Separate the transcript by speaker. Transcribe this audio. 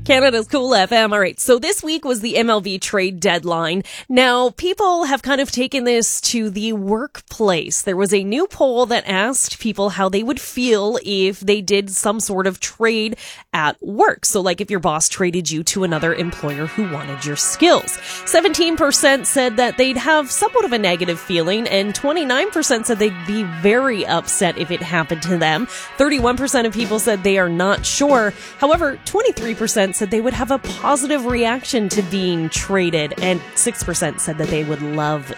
Speaker 1: Canada's Cool FM. All right, so this week was the MLB trade deadline. Now, people have kind of taken this to the workplace. There was a new poll that asked people how they would feel if they did some sort of trade at work. So like if your boss traded you to another employer who wanted your skills. 17% said that they'd have somewhat of a negative feeling, and 29% said they'd be very upset if it happened to them. 31% of people said they are not sure. However, 23% said they would have a positive reaction to being traded, and 6% said that they would love